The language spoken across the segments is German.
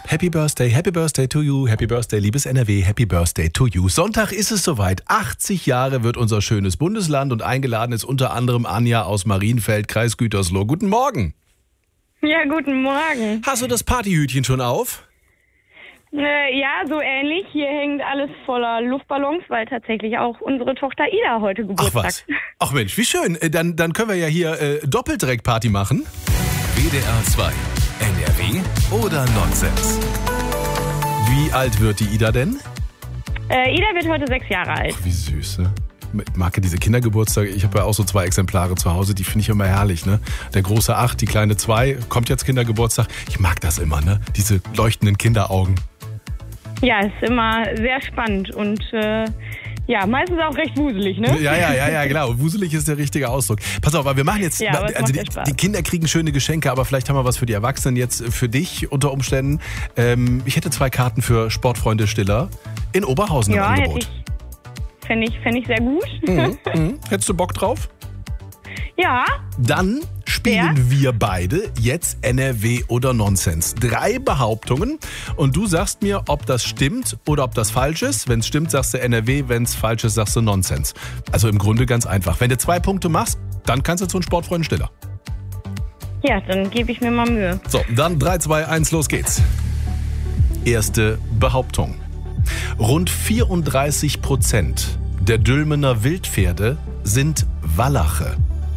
Happy Birthday to you, Happy Birthday, liebes NRW, Happy Birthday to you. Sonntag ist es soweit, 80 Jahre wird unser schönes Bundesland und eingeladen ist unter anderem Anja aus Marienfeld, Kreis Gütersloh. Guten Morgen. Ja, guten Morgen. Hast du das Partyhütchen schon auf? Ja, so ähnlich. Hier hängt alles voller Luftballons, weil tatsächlich auch unsere Tochter Ida heute Geburtstag hat. Ach Mensch, wie schön. Dann können wir ja hier Doppeldirekt-Party machen. WDR 2, NRW oder Nonsens? Wie alt wird die Ida denn? Ida wird heute 6 Jahre alt. Ach, wie süß, ne? Ich mag diese Kindergeburtstage. Ich habe ja auch so 2 Exemplare zu Hause, die finde ich immer herrlich, ne? Der große 8, die kleine 2, kommt jetzt Kindergeburtstag. Ich mag das immer, ne? Diese leuchtenden Kinderaugen. Ja, ist immer sehr spannend und ja, meistens auch recht wuselig, ne? Ja, genau. Wuselig ist der richtige Ausdruck. Pass auf, aber wir machen jetzt, also die Kinder kriegen schöne Geschenke, aber vielleicht haben wir was für die Erwachsenen jetzt für dich unter Umständen. Ich hätte 2 Karten für Sportfreunde Stiller in Oberhausen im Angebot. Fände ich sehr gut. Hättest du Bock drauf? Ja. Dann spielen wir beide jetzt NRW oder Nonsens. 3 Behauptungen und du sagst mir, ob das stimmt oder ob das falsch ist. Wenn es stimmt, sagst du NRW, wenn es falsch ist, sagst du Nonsens. Also im Grunde ganz einfach. Wenn du 2 Punkte machst, dann kannst du zu einem Sportfreund Stiller. Ja, dann gebe ich mir mal Mühe. So, dann 3, 2, 1, los geht's. Erste Behauptung. Rund 34% der Dülmener Wildpferde sind Wallache.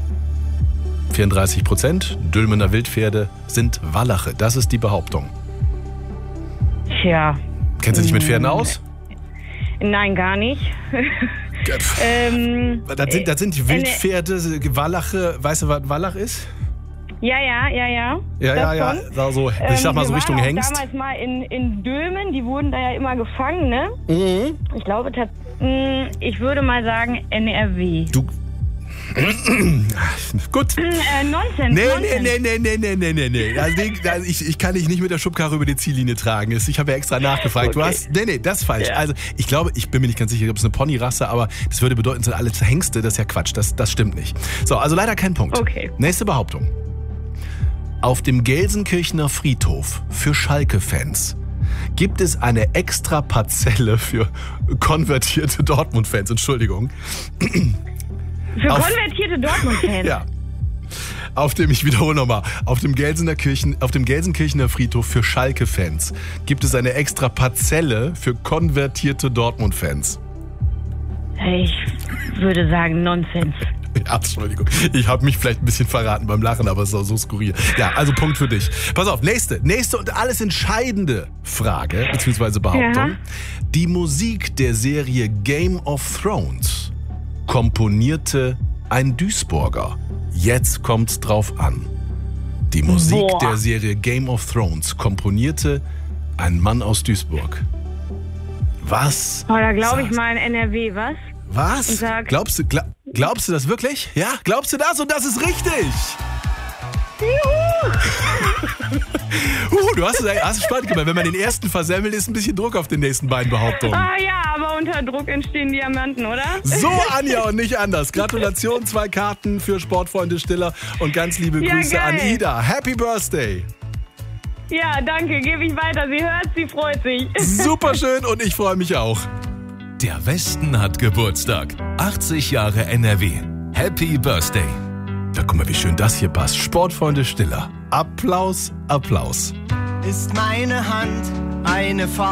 34% Dülmener Wildpferde sind Wallache. Das ist die Behauptung. Tja. Kennst du dich mit Pferden aus? Nein, gar nicht. Das sind die Wildpferde, Wallache. Weißt du, was ein Wallach ist? Ja. Ja. So, ich sag mal so Richtung Hengst. Damals mal in Dülmen, die wurden da ja immer gefangen, ne? Mhm. Ich glaube, ich würde mal sagen NRW. Du. Gut. Nonsens. Nee. Also ich kann dich nicht mit der Schubkarre über die Ziellinie tragen. Ich habe ja extra nachgefragt. Okay. Das ist falsch. Ja. Also ich glaube, ich bin mir nicht ganz sicher, ob es eine Ponyrasse, aber das würde bedeuten, es sind alle Hengste. Das ist ja Quatsch. Das stimmt nicht. So, also leider kein Punkt. Okay. Nächste Behauptung. Auf dem Gelsenkirchener Friedhof für Schalke-Fans gibt es eine extra Parzelle für konvertierte Dortmund-Fans. Entschuldigung. Für konvertierte Dortmund-Fans? Ja. Ich wiederhole nochmal, auf dem Gelsenkirchener Friedhof für Schalke-Fans gibt es eine extra Parzelle für konvertierte Dortmund-Fans. Ich würde sagen Nonsens. Ja, Entschuldigung, ich habe mich vielleicht ein bisschen verraten beim Lachen, aber es ist auch so skurril. Ja, also Punkt für dich. Pass auf, nächste und alles entscheidende Frage, beziehungsweise Behauptung. Ja. Die Musik der Serie Game of Thrones komponierte ein Duisburger. Jetzt kommt's drauf an. Die Musik der Serie Game of Thrones komponierte ein Mann aus Duisburg. Was? Da glaube ich mal in NRW, was? Was? Glaubst du das wirklich? Ja, glaubst du das? Und das ist richtig! Du hast es spannend gemacht. Wenn man den ersten versemmelt, ist ein bisschen Druck auf den nächsten beiden Behauptungen. Ah ja, aber unter Druck entstehen Diamanten, oder? So, Anja, und nicht anders. Gratulation, 2 Karten für Sportfreunde Stiller und ganz liebe Grüße an Ida. Happy Birthday! Ja, danke, gebe ich weiter. Sie hört, sie freut sich. Super schön und ich freue mich auch. Der Westen hat Geburtstag. 80 Jahre NRW. Happy Birthday. Da guck mal, wie schön das hier passt. Sportfreunde Stiller. Applaus, Applaus. Ist meine Hand eine Faust?